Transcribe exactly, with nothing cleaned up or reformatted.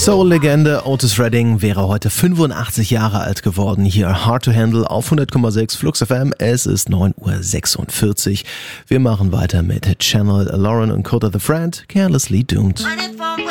Soul-Legende Otis Redding wäre heute fünfundachtzig Jahre alt geworden. Hier Hard to Handle auf hundert Komma sechs Flux F M. Es ist neun Uhr sechsundvierzig. Wir machen weiter mit Channel, Lauren und Coda the Friend, Carelessly Doomed.